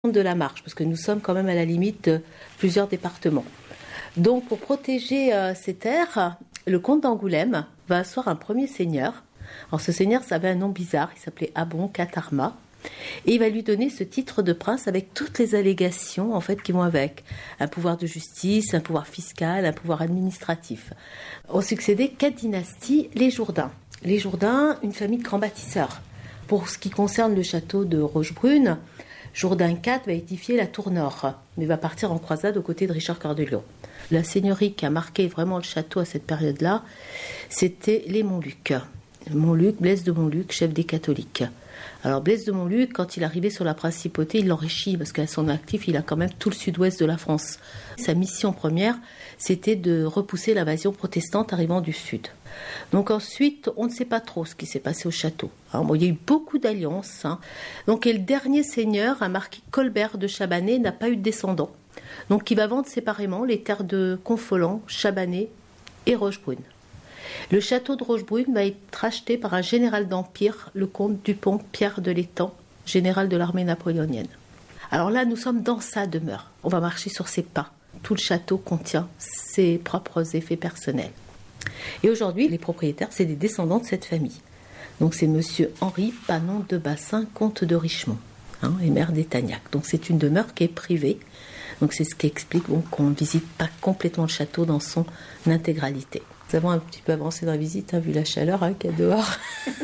de la Marche, parce que nous sommes quand même à la limite de plusieurs départements. Donc pour protéger ces terres, le comte d'Angoulême va asseoir un premier seigneur. Alors ce seigneur, ça avait un nom bizarre, il s'appelait Abon Katarma, et il va lui donner ce titre de prince avec toutes les allégations en fait qui vont avec. Un pouvoir de justice, un pouvoir fiscal, un pouvoir administratif. Ont succédé 4 dynasties, les Jourdain. Les Jourdain, une famille de grands bâtisseurs. Pour ce qui concerne le château de Rochebrune, Jourdain IV va édifier la tour nord, mais va partir en croisade aux côtés de Richard Cœur de Lion. La seigneurie qui a marqué vraiment le château à cette période-là, c'était les Montluc. Montluc, Blaise de Montluc, chef des catholiques. Alors Blaise de Montluc, quand il arrivait sur la principauté, il l'enrichit, parce qu'à son actif, il a quand même tout le sud-ouest de la France. Sa mission première, c'était de repousser l'invasion protestante arrivant du sud. Donc ensuite, on ne sait pas trop ce qui s'est passé au château. Il y a eu beaucoup d'alliances. Donc, et le dernier seigneur, un marquis Colbert de Chabanais, n'a pas eu de descendant. Donc il va vendre séparément les terres de Confolens, Chabanais et Rochebrune. Le château de Rochebrune va être racheté par un général d'Empire, le comte Dupont-Pierre de l'Étang, général de l'armée napoléonienne. Alors là, nous sommes dans sa demeure. On va marcher sur ses pas. Tout le château contient ses propres effets personnels. Et aujourd'hui, les propriétaires, c'est des descendants de cette famille. Donc c'est monsieur Henri Panon de Bassin, comte de Richemont, et maire d'Étagnac. Donc c'est une demeure qui est privée. Donc c'est ce qui explique qu'on ne visite pas complètement le château dans son intégralité. Nous avons un petit peu avancé dans la visite, vu la chaleur qu'il y a dehors.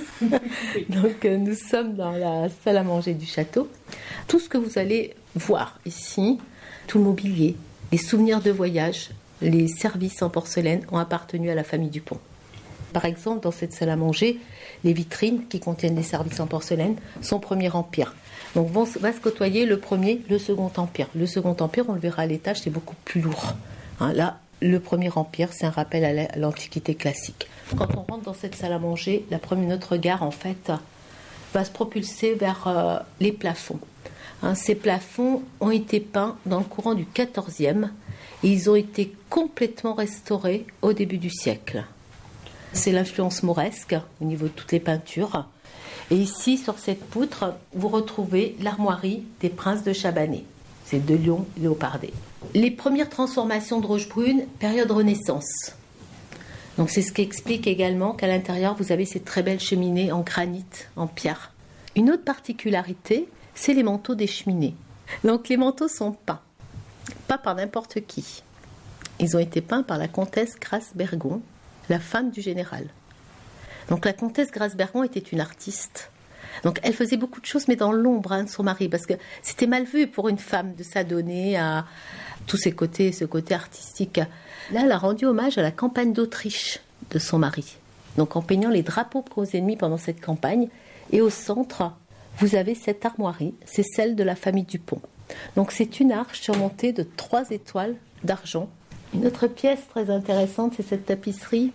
Donc nous sommes dans la salle à manger du château. Tout ce que vous allez voir ici, tout le mobilier, les souvenirs de voyage, les services en porcelaine ont appartenu à la famille Dupont. Par exemple, dans cette salle à manger, les vitrines qui contiennent les services en porcelaine sont Premier Empire. Donc va se côtoyer le premier, le Second Empire. Le Second Empire, on le verra à l'étage, c'est beaucoup plus lourd. Là, le Premier Empire, c'est un rappel à l'Antiquité classique. Quand on rentre dans cette salle à manger, notre regard, en fait, va se propulser vers les plafonds. Ces plafonds ont été peints dans le courant du XIVe et ils ont été complètement restaurés au début du siècle. C'est l'influence mauresque au niveau de toutes les peintures. Et ici, sur cette poutre, vous retrouvez l'armoirie des princes de Chabanais. C'est de Lyon léopardé. Les premières transformations de Rochebrune, période Renaissance. Donc c'est ce qui explique également qu'à l'intérieur, vous avez ces très belles cheminées en granit, en pierre. Une autre particularité, c'est les manteaux des cheminées. Donc les manteaux sont peints, pas par n'importe qui. Ils ont été peints par la comtesse Grace-Bergon, la femme du général. Donc la comtesse Grace-Bergon était une artiste. Donc elle faisait beaucoup de choses, mais dans l'ombre de son mari, parce que c'était mal vu pour une femme de s'adonner à tous ces côtés, ce côté artistique. Là, elle a rendu hommage à la campagne d'Autriche de son mari. Donc en peignant les drapeaux aux ennemis pendant cette campagne. Et au centre, vous avez cette armoirie, c'est celle de la famille Dupont. Donc c'est une arche surmontée de 3 étoiles d'argent. Une autre pièce très intéressante, c'est cette tapisserie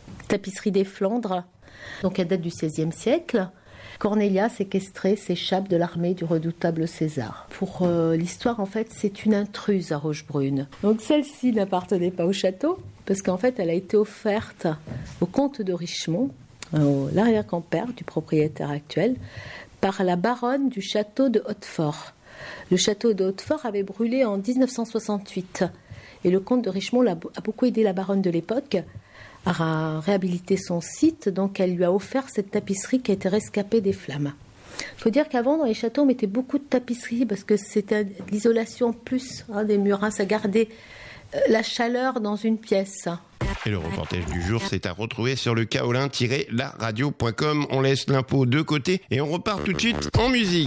des Flandres. Donc elle date du XVIe siècle. Cornelia séquestrée s'échappe de l'armée du redoutable César. Pour l'histoire, en fait, c'est une intruse à Rochebrune. Donc celle-ci n'appartenait pas au château, parce qu'en fait, elle a été offerte au comte de Richemont, l'arrière-grand-père du propriétaire actuel, par la baronne du château de Hautefort. Le château de Hautefort avait brûlé en 1968. Et le comte de Richemont a beaucoup aidé la baronne de l'époque à réhabiliter son site, donc elle lui a offert cette tapisserie qui a été rescapée des flammes. Il faut dire qu'avant, dans les châteaux, on mettait beaucoup de tapisseries parce que c'était l'isolation plus des murs, ça gardait la chaleur dans une pièce. Et le reportage du jour, c'est à retrouver sur le kaolin-laradio.com. On laisse l'info de côté et on repart tout de suite en musique.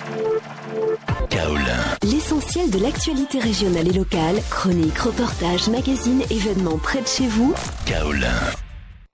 Kaolin. L'essentiel de l'actualité régionale et locale, chroniques, reportages, magazines, événements près de chez vous. Kaolin.